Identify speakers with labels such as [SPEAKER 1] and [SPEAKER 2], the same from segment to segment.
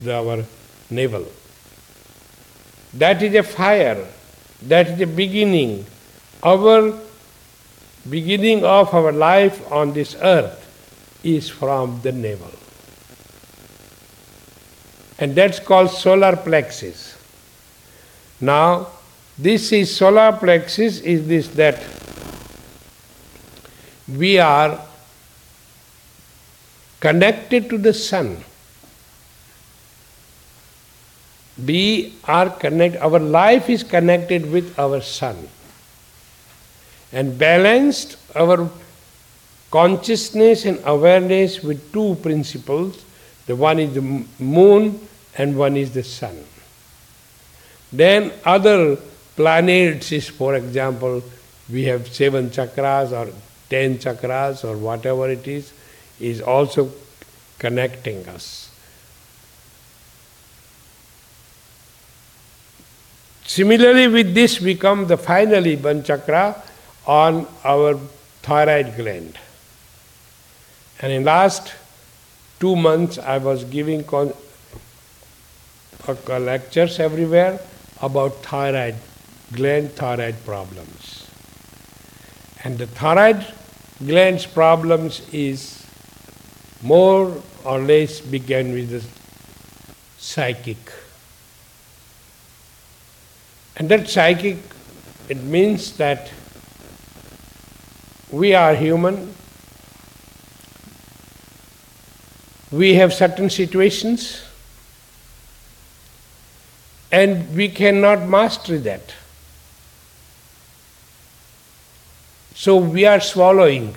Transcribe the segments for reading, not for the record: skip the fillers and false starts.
[SPEAKER 1] our navel. That is a fire, that is the beginning. Our beginning of our life on this earth is from the navel. And that's called solar plexus. Now, this is solar plexus is this that we are connected to the sun. We are connected, our life is connected with our sun. And balanced our consciousness and awareness with two principles. The one is the moon and one is the sun. Then other planets is, for example, we have 7 chakras or 10 chakras or whatever it is also connecting us. Similarly with this we come the finally one chakra on our thyroid gland. And in last 2 months I was giving lectures everywhere about thyroid gland, thyroid problems. And the thyroid gland's problems is more or less began with the psychic. And that psychic, it means that we are human, we have certain situations, and we cannot master that. So we are swallowing.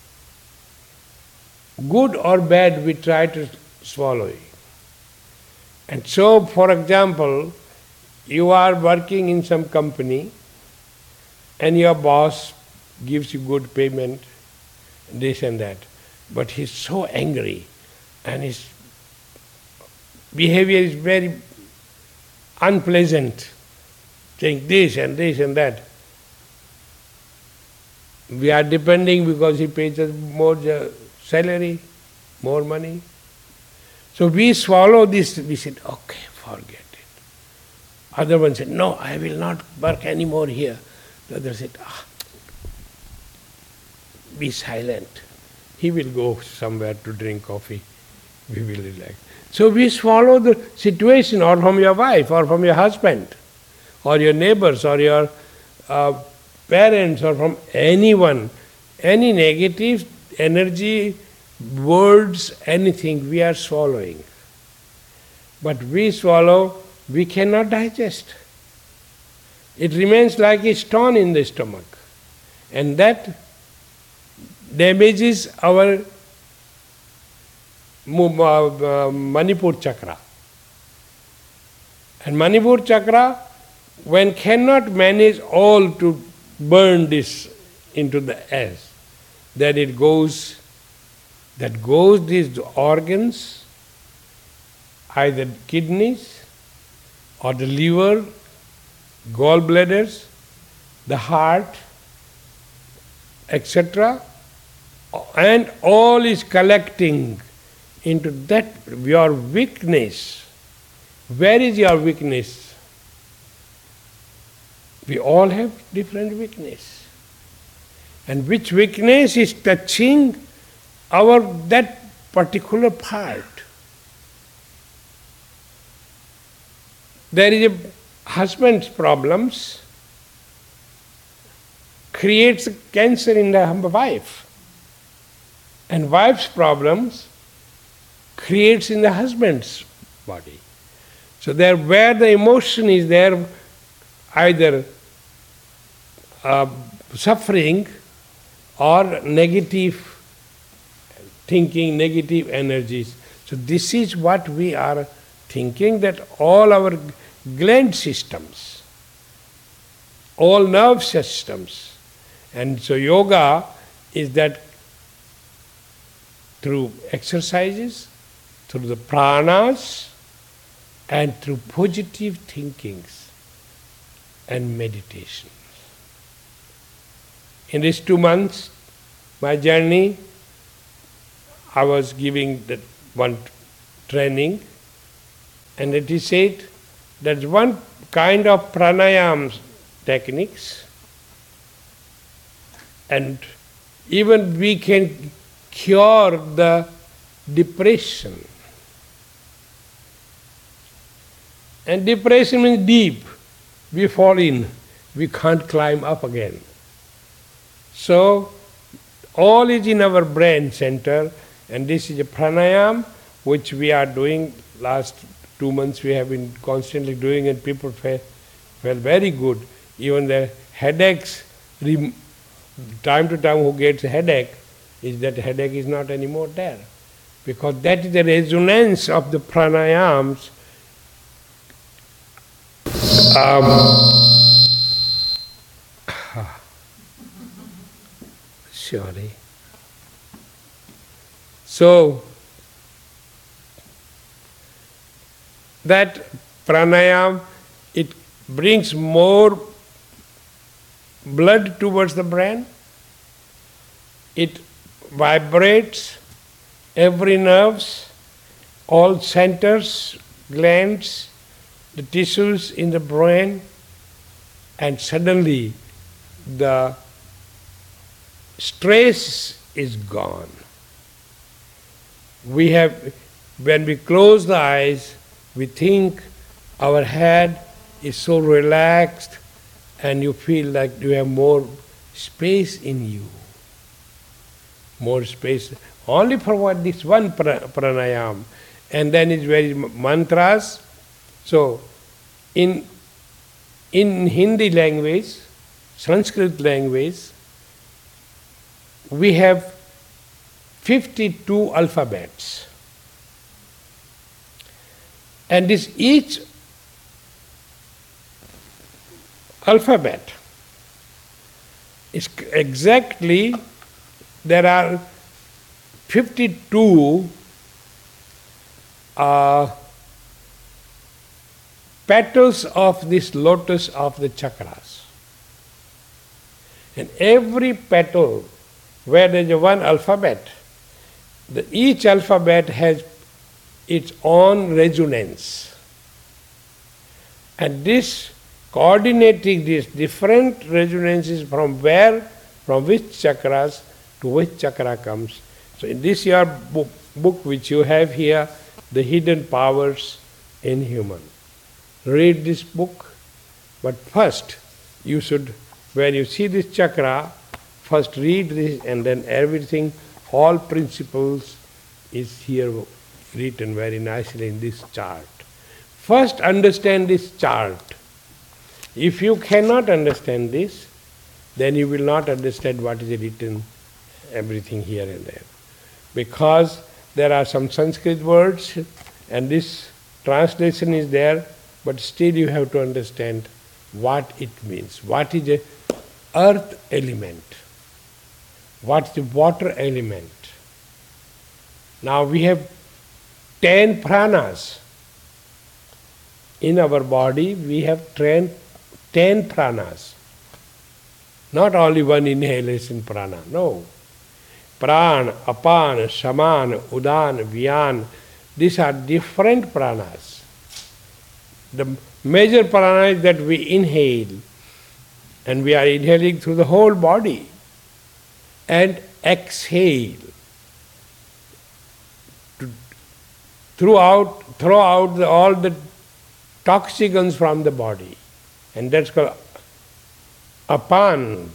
[SPEAKER 1] Good or bad, we try to swallow it. And so, for example, you are working in some company and your boss gives you good payment, this and that. But he's so angry and his behavior is very unpleasant, saying this and this and that. We are depending because he pays us more salary, more money. So we swallow this, we said, okay, forget it. Other one said, no, I will not work anymore here. The other said, be silent. He will go somewhere to drink coffee. We will relax. So we swallow the situation, or from your wife, or from your husband, or your neighbors, or your parents, or from anyone. Any negative energy, words, anything, we are swallowing. But we swallow, we cannot digest. It remains like a stone in the stomach. And that damages our Manipur chakra. And Manipur chakra, when cannot manage all to burn this into the ash, then it goes, these organs, either kidneys or the liver, gallbladders, the heart, etc., and all is collecting into that, your weakness. Where is your weakness? We all have different weakness. And which weakness is touching that particular part. There is a husband's problems creates cancer in the wife. And wife's problems creates in the husband's body. So there, where the emotion is there, either suffering or negative thinking, negative energies. So this is what we are thinking, that all our gland systems, all nerve systems. And so yoga is that through exercises, through the pranas, and through positive thinkings and meditations. In these 2 months, my journey, I was giving that one training And it is said that one kind of pranayam techniques, and even we can cure the depression. And depression means deep. We fall in, we can't climb up again. So, all is in our brain center, and this is a pranayam which we are doing. Last 2 months we have been constantly doing, and people felt very good. Even the headaches, time to time who gets a headache, is that headache is not anymore there. Because that is the resonance of the pranayams. Sorry. So, that pranayam, it brings more blood towards the brain. It vibrates every nerves, all centers, glands, the tissues in the brain, and suddenly the stress is gone. When we close the eyes, we think our head is so relaxed, and you feel like you have more space in you. More space. Only for what this one pranayam. And then it's very mantras. So, in Hindi language, Sanskrit language, we have 52 alphabets. And this each alphabet is exactly, there are 52 petals of this lotus of the chakras. And every petal, where there is one alphabet, each alphabet has its own resonance. And this coordinating these different resonances from which chakras to which chakra comes. So in this your book which you have here, The Hidden Powers in Human. Read this book, but first you should, when you see this chakra, first read this, and then everything, all principles is here written very nicely in this chart. First understand this chart. If you cannot understand this, then you will not understand what is written, everything here and there. Because there are some Sanskrit words, and this translation is there, but still you have to understand what it means. What is the earth element? What is the water element? Now we have 10 pranas. In our body we have 10 pranas. Not only one inhalation prana, no. Pran, apan, saman, udan, vyan, these are different pranas. The major prana is that we inhale, and we are inhaling through the whole body, and exhale. Throw out all the toxicants from the body, and that's called apan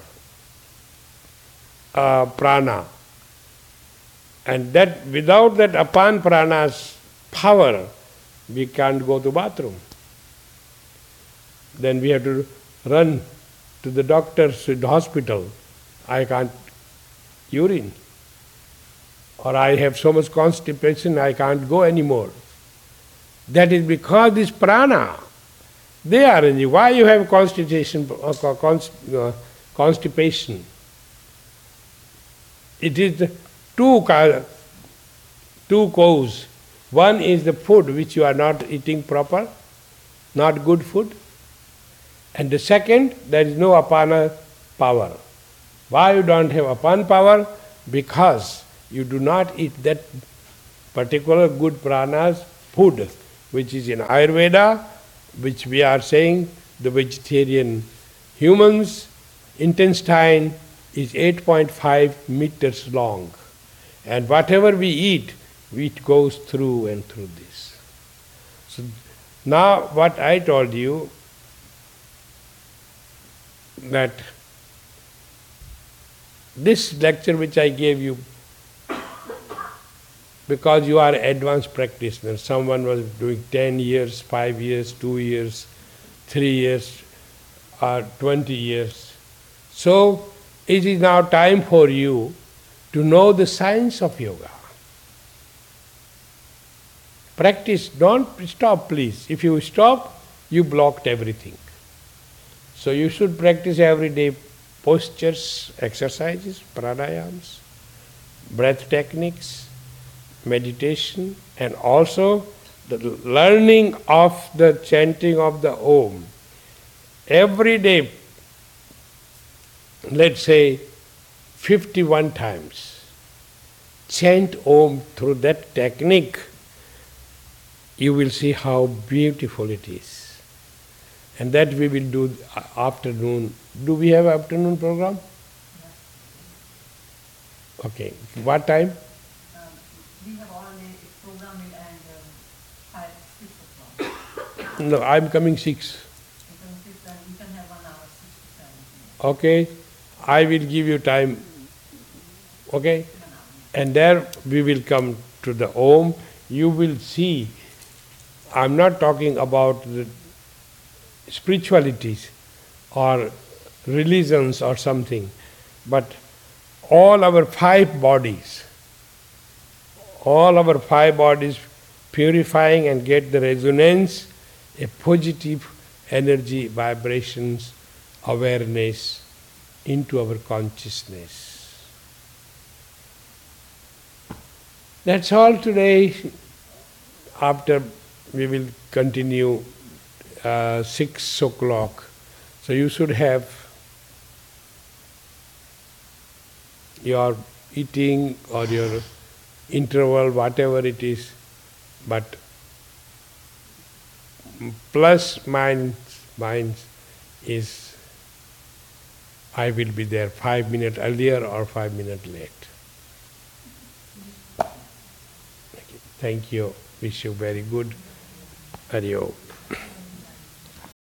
[SPEAKER 1] prana. And that without that apan prana's power, we can't go to bathroom. Then we have to run to the doctor's hospital. I can't urine. Or I have so much constipation, I can't go anymore. That is because this prana, they are in you. Why you have constipation? It is two causes. One is the food which you are not eating proper, not good food. And the second, there is no apana power. Why you don't have apana power? Because you do not eat that particular good prana's food. which is in Ayurveda, which we are saying the vegetarian humans' intestine is 8.5 meters long. And whatever we eat, it goes through and through this. So now what I told you, that this lecture which I gave you, because you are advanced practitioner, someone was doing 10 years, 5 years, 2 years, 3 years, or 20 years. So it is now time for you to know the science of yoga. Practice, don't stop please. If you stop, you blocked everything. So you should practice every day postures, exercises, pranayams, breath techniques, meditation, and also the learning of the chanting of the Om. Every day, let's say 51 times, chant Om through that technique. You will see how beautiful it is. And that we will do afternoon. Do we have afternoon program? Okay. What time?
[SPEAKER 2] We have already programmed and 6 o'clock.
[SPEAKER 1] No, I'm coming 6.
[SPEAKER 2] Then we can have 1 hour, 6 to 7.
[SPEAKER 1] Okay. I will give you time. Okay. And there we will come to the Om. You will see, I'm not talking about the spiritualities or religions or something, but all our 5 bodies, purifying and get the resonance, a positive energy, vibrations, awareness into our consciousness. That's all today. After we will continue 6 o'clock. So you should have your eating or your interval, whatever it is, but plus minus is I will be there 5 minutes earlier or 5 minutes late. Thank you. Wish you very good. Hari Om.